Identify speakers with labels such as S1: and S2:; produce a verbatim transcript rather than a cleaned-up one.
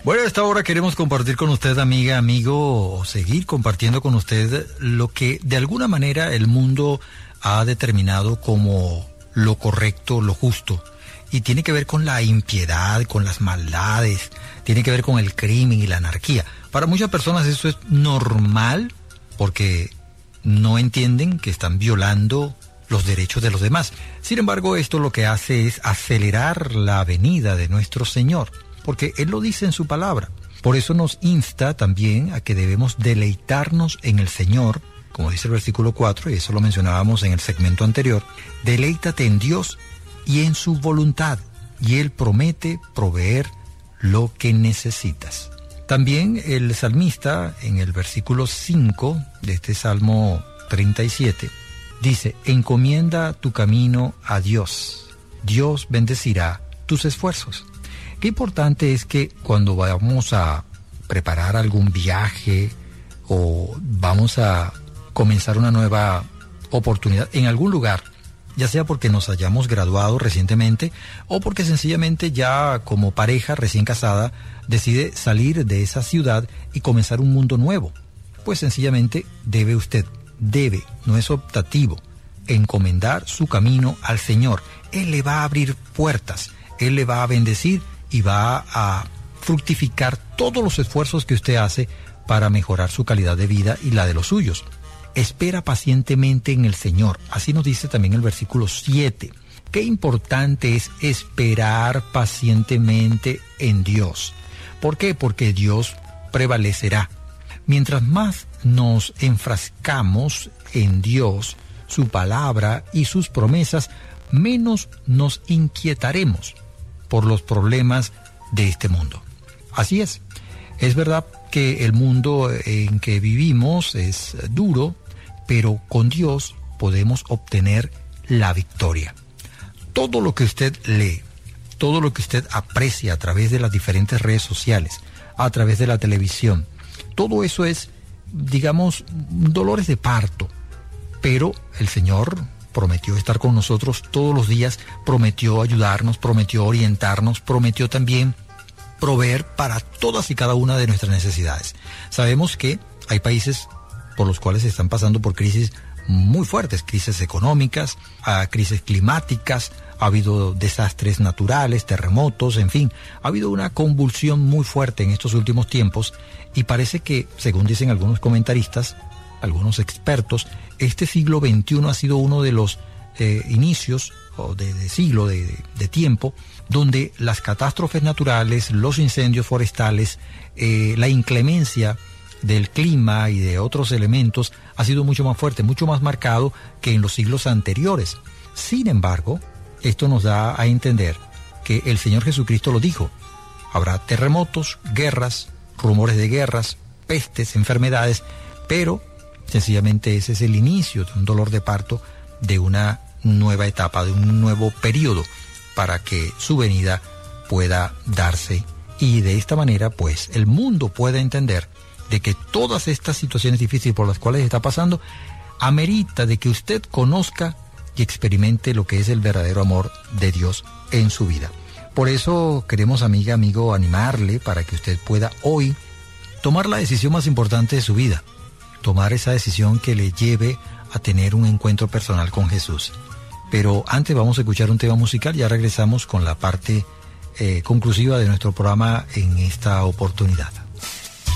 S1: Bueno, a esta hora queremos compartir con usted, amiga, amigo, o seguir compartiendo con usted lo que de alguna manera el mundo ha determinado como lo correcto, lo justo. Y tiene que ver con la impiedad, con las maldades, tiene que ver con el crimen y la anarquía. Para muchas personas eso es normal porque no entienden que están violando los derechos de los demás. Sin embargo, esto lo que hace es acelerar la venida de nuestro Señor, porque Él lo dice en su palabra. Por eso nos insta también a que debemos deleitarnos en el Señor, como dice el versículo cuatro, y eso lo mencionábamos en el segmento anterior. Deleítate en Dios y en su voluntad, y Él promete proveer lo que necesitas. También el salmista, en el versículo cinco de este Salmo treinta y siete, dice, encomienda tu camino a Dios, Dios bendecirá tus esfuerzos. Qué importante es que cuando vamos a preparar algún viaje o vamos a comenzar una nueva oportunidad en algún lugar, ya sea porque nos hayamos graduado recientemente o porque sencillamente ya como pareja recién casada decide salir de esa ciudad y comenzar un mundo nuevo, pues sencillamente debe usted, debe, no es optativo, encomendar su camino al Señor. Él le va a abrir puertas, Él le va a bendecir y va a fructificar todos los esfuerzos que usted hace para mejorar su calidad de vida y la de los suyos. Espera pacientemente en el Señor. Así nos dice también el versículo siete. Qué importante es esperar pacientemente en Dios. ¿Por qué? Porque Dios prevalecerá. Mientras más nos enfrascamos en Dios, su palabra y sus promesas, menos nos inquietaremos por los problemas de este mundo. Así es. Es verdad que el mundo en que vivimos es duro, pero con Dios podemos obtener la victoria. Todo lo que usted lee, todo lo que usted aprecia a través de las diferentes redes sociales, a través de la televisión, todo eso es, digamos, dolores de parto, pero el Señor prometió estar con nosotros todos los días, prometió ayudarnos, prometió orientarnos, prometió también proveer para todas y cada una de nuestras necesidades. Sabemos que hay países por los cuales se están pasando por crisis muy fuertes, crisis económicas, uh, crisis climáticas, ha habido desastres naturales, terremotos, en fin, ha habido una convulsión muy fuerte en estos últimos tiempos y parece que, según dicen algunos comentaristas, algunos expertos, este siglo veintiuno ha sido uno de los eh, inicios o de, de siglo de, de, de tiempo donde las catástrofes naturales, los incendios forestales, eh, la inclemencia del clima y de otros elementos ha sido mucho más fuerte, mucho más marcado que en los siglos anteriores. Sin embargo, esto nos da a entender que el Señor Jesucristo lo dijo: habrá terremotos, guerras, rumores de guerras, pestes, enfermedades, pero sencillamente ese es el inicio de un dolor de parto, de una nueva etapa, de un nuevo periodo para que su venida pueda darse y de esta manera pues el mundo pueda entender de que todas estas situaciones difíciles por las cuales está pasando amerita de que usted conozca y experimente lo que es el verdadero amor de Dios en su vida. Por eso queremos, amiga, amigo, animarle para que usted pueda hoy tomar la decisión más importante de su vida, tomar esa decisión que le lleve a tener un encuentro personal con Jesús. Pero antes vamos a escuchar un tema musical, ya regresamos con la parte eh, conclusiva de nuestro programa en esta oportunidad.